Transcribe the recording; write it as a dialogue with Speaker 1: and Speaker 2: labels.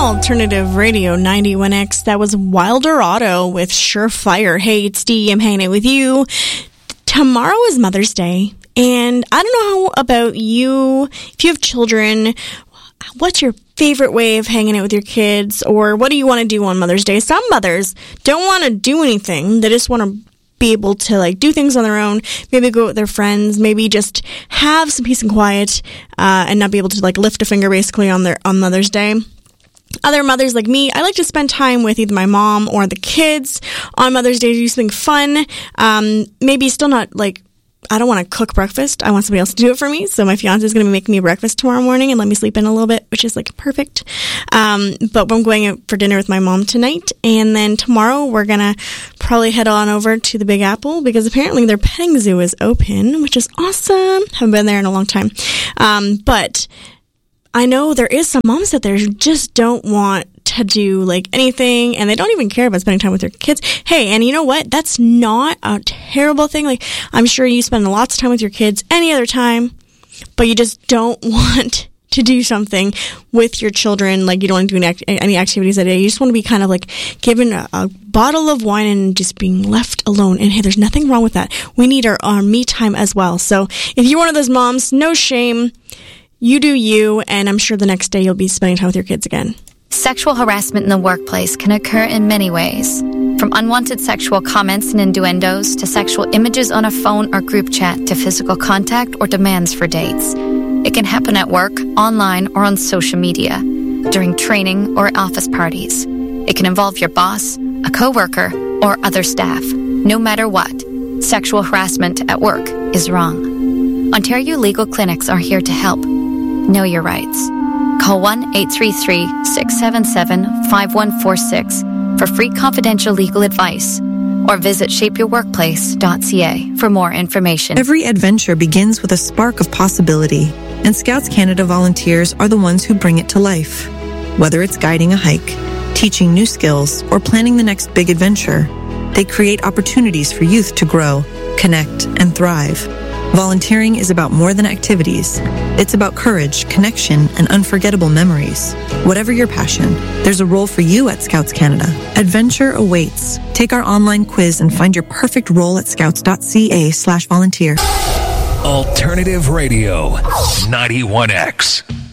Speaker 1: Alternative Radio 91X. That was Wilder Auto with Surefire. Hey, it's Dee. I'm hanging out with you. Tomorrow is Mother's Day, and I don't know about you. If you have children, what's your favorite way of hanging out with your kids, or what do you want to do on Mother's Day? Some mothers don't want to do anything. They just want to be able to do things on their own, maybe go with their friends, maybe just have some peace and quiet, and not be able to lift a finger basically on Mother's Day. Other mothers like me, I like to spend time with either my mom or the kids on Mother's Day, do something fun. Maybe still not I don't want to cook breakfast. I want somebody else to do it for me. So my fiance is going to be making me breakfast tomorrow morning and let me sleep in a little bit, which is perfect. But I'm going out for dinner with my mom tonight. And then tomorrow we're going to probably head on over to the Big Apple because apparently their petting zoo is open, which is awesome. Haven't been there in a long time. But I know there is some moms out there who just don't want to do anything, and they don't even care about spending time with their kids. Hey, and you know what? That's not a terrible thing. I'm sure you spend lots of time with your kids any other time, but you just don't want to do something with your children. You don't want to do any activities that day. You just want to be kind of given a bottle of wine and just being left alone. And hey, there's nothing wrong with that. We need our me time as well. So if you're one of those moms, no shame. You do you, and I'm sure the next day you'll be spending time with your kids again.
Speaker 2: Sexual harassment in the workplace can occur in many ways. From unwanted sexual comments and innuendos to sexual images on a phone or group chat to physical contact or demands for dates. It can happen at work, online, or on social media, during training or at office parties. It can involve your boss, a coworker, or other staff. No matter what, sexual harassment at work is wrong. Ontario Legal Clinics are here to help. Know your rights. Call 1-833-677-5146 for free confidential legal advice, or visit shapeyourworkplace.ca for more information.
Speaker 3: Every adventure begins with a spark of possibility, and Scouts Canada volunteers are the ones who bring it to life. Whether it's guiding a hike, teaching new skills, or planning the next big adventure, they create opportunities for youth to grow, connect, and thrive. Volunteering is about more than activities. It's about courage, connection, and unforgettable memories. Whatever your passion, there's a role for you at Scouts Canada. Adventure awaits. Take our online quiz and find your perfect role at scouts.ca/volunteer.
Speaker 4: Alternative Radio 91X.